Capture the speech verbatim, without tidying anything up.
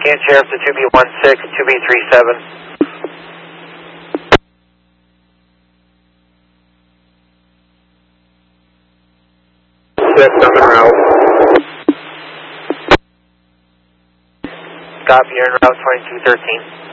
And Sheriff to two B one six, two B three seven. six, I'm en route. Copy, you're en route twenty-two thirteen.